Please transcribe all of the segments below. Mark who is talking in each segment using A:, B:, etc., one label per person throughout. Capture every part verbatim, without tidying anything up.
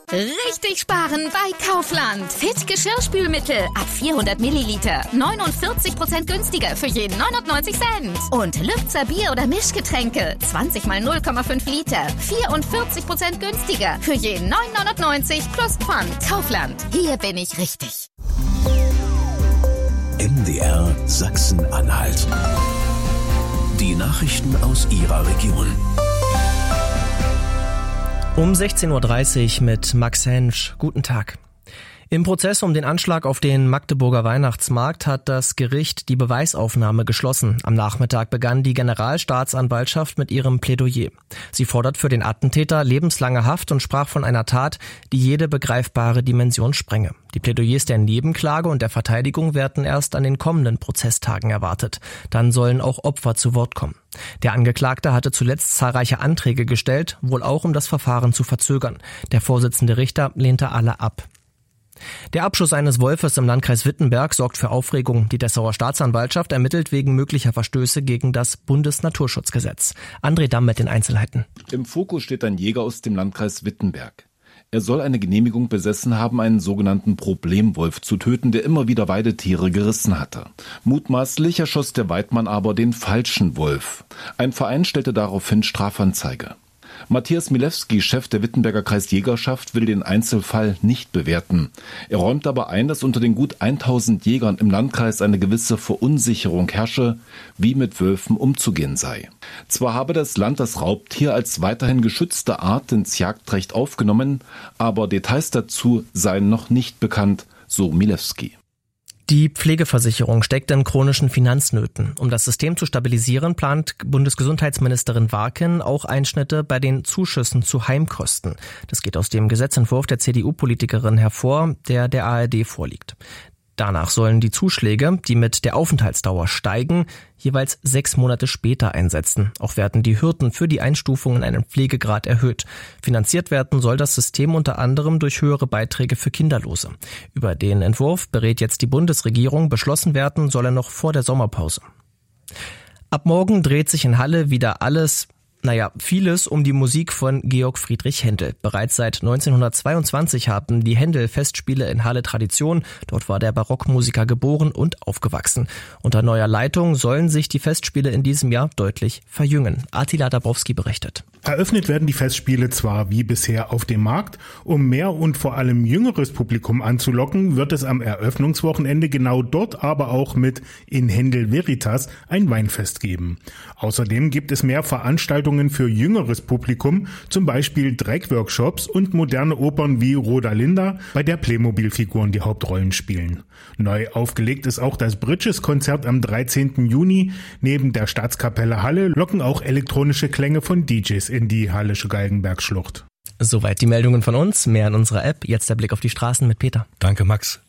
A: Richtig sparen bei Kaufland. Fit Geschirrspülmittel ab vierhundert Milliliter. neunundvierzig Prozent günstiger für jeden neunundneunzig Cent. Und Lübzer Bier- oder Mischgetränke. zwanzig mal null Komma fünf Liter. vierundvierzig Prozent günstiger für jeden neun neunundneunzig plus Pfand. Kaufland. Hier bin ich richtig.
B: M D R Sachsen-Anhalt. Die Nachrichten aus Ihrer Region.
C: Um sechzehn Uhr dreißig mit Max Hensch. Guten Tag. Im Prozess um den Anschlag auf den Magdeburger Weihnachtsmarkt hat das Gericht die Beweisaufnahme geschlossen. Am Nachmittag begann die Generalstaatsanwaltschaft mit ihrem Plädoyer. Sie fordert für den Attentäter lebenslange Haft und sprach von einer Tat, die jede begreifbare Dimension sprenge. Die Plädoyers der Nebenklage und der Verteidigung werden erst an den kommenden Prozesstagen erwartet. Dann sollen auch Opfer zu Wort kommen. Der Angeklagte hatte zuletzt zahlreiche Anträge gestellt, wohl auch um das Verfahren zu verzögern. Der Vorsitzende Richter lehnte alle ab. Der Abschuss eines Wolfes im Landkreis Wittenberg sorgt für Aufregung. Die Dessauer Staatsanwaltschaft ermittelt wegen möglicher Verstöße gegen das Bundesnaturschutzgesetz. André Damm mit den Einzelheiten.
D: Im Fokus steht ein Jäger aus dem Landkreis Wittenberg. Er soll eine Genehmigung besessen haben, einen sogenannten Problemwolf zu töten, der immer wieder Weidetiere gerissen hatte. Mutmaßlich erschoss der Weidmann aber den falschen Wolf. Ein Verein stellte daraufhin Strafanzeige. Matthias Milewski, Chef der Wittenberger Kreisjägerschaft, will den Einzelfall nicht bewerten. Er räumt aber ein, dass unter den gut tausend Jägern im Landkreis eine gewisse Verunsicherung herrsche, wie mit Wölfen umzugehen sei. Zwar habe das Land das Raubtier als weiterhin geschützte Art ins Jagdrecht aufgenommen, aber Details dazu seien noch nicht bekannt, so Milewski.
C: Die Pflegeversicherung steckt in chronischen Finanznöten. Um das System zu stabilisieren, plant Bundesgesundheitsministerin Warken auch Einschnitte bei den Zuschüssen zu Heimkosten. Das geht aus dem Gesetzentwurf der C D U-Politikerin hervor, der der A R D vorliegt. Danach sollen die Zuschläge, die mit der Aufenthaltsdauer steigen, jeweils sechs Monate später einsetzen. Auch werden die Hürden für die Einstufung in einen Pflegegrad erhöht. Finanziert werden soll das System unter anderem durch höhere Beiträge für Kinderlose. Über den Entwurf berät jetzt die Bundesregierung. Beschlossen werden soll er noch vor der Sommerpause. Ab morgen dreht sich in Halle wieder alles, Naja, vieles um die Musik von Georg Friedrich Händel. Bereits seit neunzehnhundertzweiundzwanzig haben die Händel-Festspiele in Halle Tradition. Dort war der Barockmusiker geboren und aufgewachsen. Unter neuer Leitung sollen sich die Festspiele in diesem Jahr deutlich verjüngen. Attila Dabrowski berichtet.
E: Eröffnet werden die Festspiele zwar wie bisher auf dem Markt, um mehr und vor allem jüngeres Publikum anzulocken, wird es am Eröffnungswochenende genau dort aber auch mit In Händel Veritas ein Weinfest geben. Außerdem gibt es mehr Veranstaltungen für jüngeres Publikum, zum Beispiel Dreckworkshops und moderne Opern wie Rodalinda, bei der Playmobil-Figuren die Hauptrollen spielen. Neu aufgelegt ist auch das Bridges-Konzert am dreizehnten Juni. Neben der Staatskapelle Halle locken auch elektronische Klänge von D Js in die Hallische Galgenbergschlucht.
C: Soweit die Meldungen von uns. Mehr in unserer App. Jetzt der Blick auf die Straßen mit Peter.
F: Danke, Max.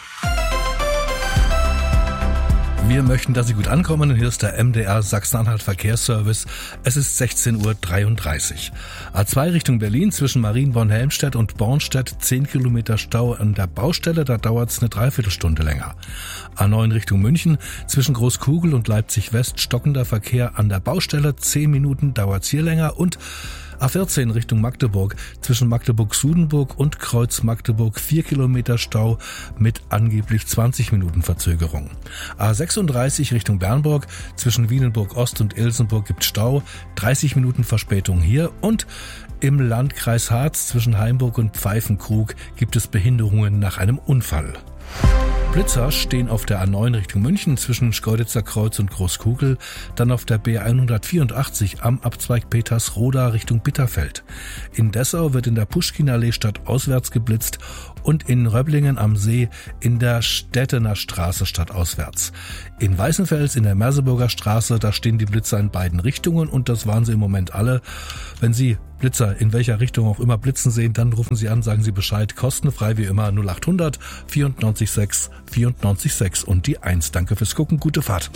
F: Wir möchten, dass Sie gut ankommen. Hier ist der M D R Sachsen-Anhalt Verkehrsservice. Es ist sechzehn Uhr dreiunddreißig. A zwei Richtung Berlin zwischen Marienborn-Helmstedt und Bornstedt zehn Kilometer Stau an der Baustelle. Da dauert es eine Dreiviertelstunde länger. A neun Richtung München zwischen Großkugel und Leipzig-West stockender Verkehr an der Baustelle. zehn Minuten dauert es hier länger. Und A vierzehn Richtung Magdeburg zwischen Magdeburg-Sudenburg und Kreuz Magdeburg vier Kilometer Stau mit angeblich zwanzig Minuten Verzögerung. A sechsunddreißig Richtung Bernburg zwischen Wienenburg Ost und Ilsenburg gibt Stau, dreißig Minuten Verspätung hier. Und im Landkreis Harz zwischen Haimburg und Pfeifenkrug gibt es Behinderungen nach einem Unfall. Blitzer stehen auf der A neun Richtung München zwischen Schkeuditzer Kreuz und Großkugel, dann auf der B hundertvierundachtzig am Abzweig Petersroda Richtung Bitterfeld. In Dessau wird in der Puschkinallee stadtauswärts geblitzt und in Röblingen am See in der Stettener Straße stadtauswärts. In Weißenfels in der Merseburger Straße, da stehen die Blitzer in beiden Richtungen und das waren sie im Moment alle. Wenn Sie Blitzer in welcher Richtung auch immer blitzen sehen, dann rufen Sie an, sagen Sie Bescheid, kostenfrei wie immer null acht hundert vierundneunzig sechs vierundneunzig sechs und die eins. Danke fürs Gucken, gute Fahrt.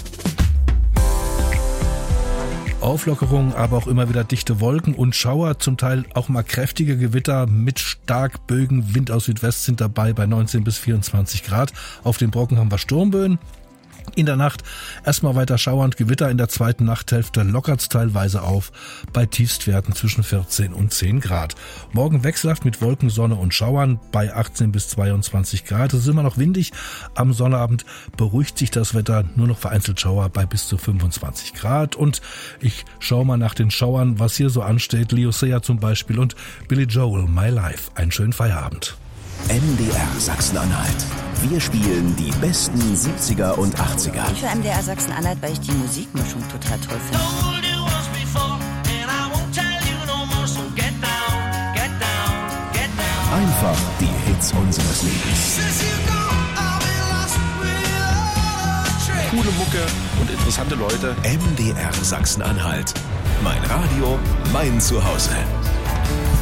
F: Auflockerung, aber auch immer wieder dichte Wolken und Schauer, zum Teil auch mal kräftige Gewitter mit Starkbögen, Wind aus Südwest sind dabei bei neunzehn bis vierundzwanzig Grad. Auf den Brocken haben wir Sturmböen. In der Nacht erstmal weiter schauernd, Gewitter in der zweiten Nachthälfte lockert's teilweise auf, bei Tiefstwerten zwischen vierzehn und zehn Grad. Morgen wechselhaft mit Wolken, Sonne und Schauern bei achtzehn bis zweiundzwanzig Grad. Es ist immer noch windig. Am Sonnabend beruhigt sich das Wetter, nur noch vereinzelt Schauer bei bis zu fünfundzwanzig Grad. Und ich schaue mal nach den Schauern, was hier so ansteht. Leo Sayer zum Beispiel und Billy Joel, My Life. Einen schönen Feierabend.
B: M D R Sachsen-Anhalt. Wir spielen die besten siebziger und achtziger.
G: Ich höre M D R Sachsen-Anhalt, weil ich die Musikmischung total toll finde.
B: Einfach die Hits unseres Lebens.
H: Coole Mucke und interessante Leute.
B: M D R Sachsen-Anhalt. Mein Radio, mein Zuhause.